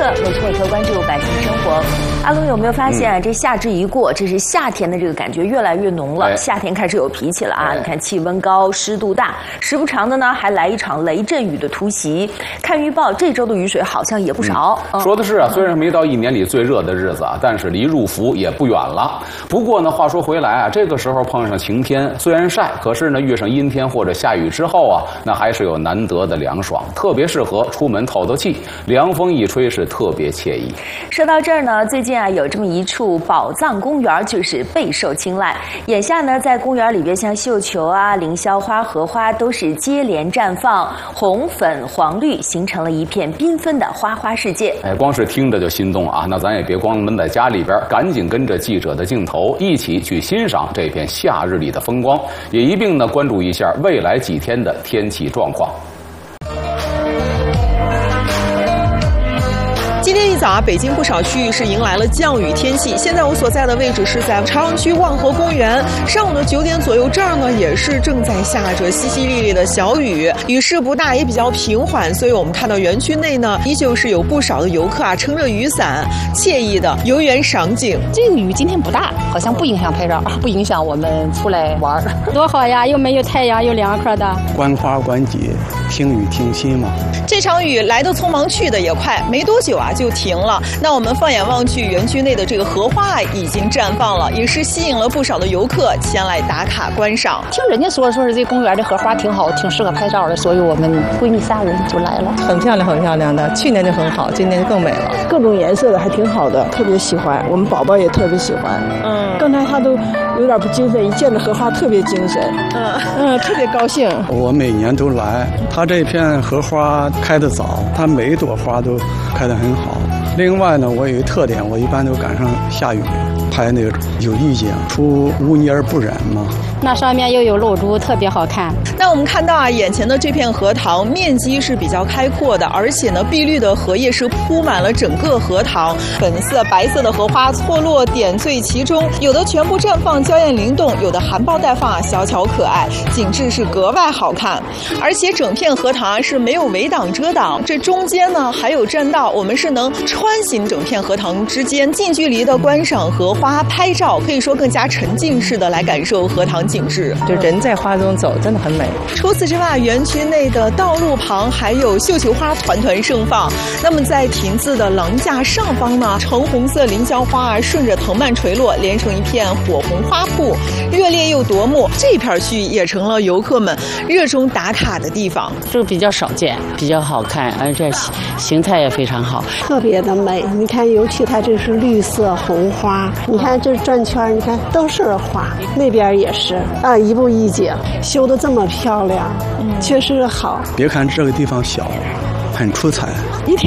没错，车关注百姓生活。阿龙有没有发现这夏至一过，这是夏天的这个感觉越来越浓了，夏天开始有脾气了啊！你看气温高，湿度大，时不常的呢还来一场雷阵雨的突袭。看预报，这周的雨水好像也不少。 说的是啊，虽然没到一年里最热的日子啊，但是离入伏也不远了。不过呢，话说回来啊，这个时候碰上晴天，虽然晒，可是呢遇上阴天或者下雨之后啊，那还是有难得的凉爽，特别适合出门透透气，凉风一吹是特别惬意。 说到这儿呢，最近啊有这么一处宝藏公园，就是备受青睐。眼下呢，在公园里边，像绣球啊、凌霄花、荷花都是接连绽放，红、粉、黄、绿形成了一片缤纷的花花世界。 光是听着就心动啊！那咱也别光闷在家里边，赶紧跟着记者的镜头一起去欣赏这片夏日里的风光，也一并呢关注一下未来几天的天气状况。 今天一早啊，北京不少区域是迎来了降雨天气。现在我所在的位置是在朝阳区望河公园，上午的9点左右，这儿呢也是正在下着淅淅沥沥的小雨，雨势不大，也比较平缓，所以我们看到园区内呢，依旧是有不少的游客啊，撑着雨伞，惬意的游园赏景。 这个雨今天不大，好像不影响拍照，不影响我们出来玩，多好呀！又没有太阳，又凉快的。 观花观景，听雨听心嘛。 这场雨来得匆忙，去的也快，没多久啊就停了。那我们放眼望去，园区内的这个荷花已经绽放了，也是吸引了不少的游客前来打卡观赏。 听人家说是这公园的荷花挺好，挺适合拍照的，所以我们闺蜜3人就来了。 很漂亮，很漂亮的。去年就很好，今年就更美了。 各种颜色的还挺好的，特别喜欢。我们宝宝也特别喜欢。刚才他都有点不精神，一见着荷花特别精神。特别高兴。 我每年都来，他这片荷花开得早，它每一朵花都开得很好。另外呢，我有一特点，我一般都赶上下雨拍那个有意境，出污泥而不染嘛。 那上面又有露珠，特别好看。 那我们看到啊，眼前的这片荷塘面积是比较开阔的，而且呢，碧绿的荷叶是铺满了整个荷塘，粉色、白色的荷花错落点缀其中，有的全部绽放娇艳灵动，有的含苞待放啊，小巧可爱，景致是格外好看。而且整片荷塘啊是没有围挡遮挡，这中间呢还有栈道，我们是能穿行整片荷塘之间，近距离的观赏荷花拍照，可以说更加沉浸式的来感受荷塘景致。 就人在花中走，真的很美。 除此之外，园区内的道路旁还有绣球花团团盛放。那么在亭子的廊架上方呢，橙红色凌霄花啊顺着藤蔓垂落，连成一片火红花瀑，热烈又夺目。这片区域也成了游客们热衷打卡的地方。 这个比较少见，比较好看，而且形态也非常好， 特别的美。你看，尤其它这是绿色红花，你看这转圈，你看都是花，那边也是啊，一步一景，修得这么漂亮，确实好。 别看这个地方小，很出彩。